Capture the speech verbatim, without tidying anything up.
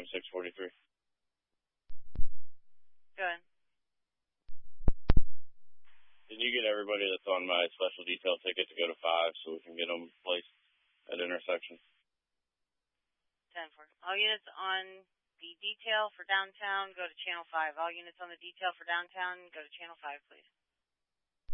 six forty-three. Go ahead. Can you get everybody that's on my special detail ticket to go to five so we can get them placed at intersections? ten four. All units on the detail for downtown, go to channel five. All units on the detail for downtown, go to channel five, please.